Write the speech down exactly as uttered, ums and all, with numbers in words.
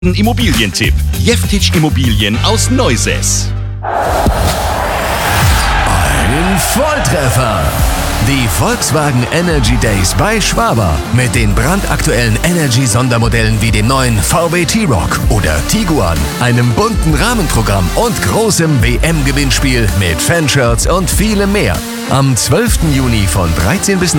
Immobilientipp. Jeftich Immobilien aus Neusäß. Ein Volltreffer! Die Volkswagen Energy Days bei Schwaber. Mit den brandaktuellen Energy-Sondermodellen wie dem neuen V W T-Roc oder Tiguan, einem bunten Rahmenprogramm und großem W M-Gewinnspiel mit Fanshirts und vielem mehr. Am zwölften Juni von dreizehn bis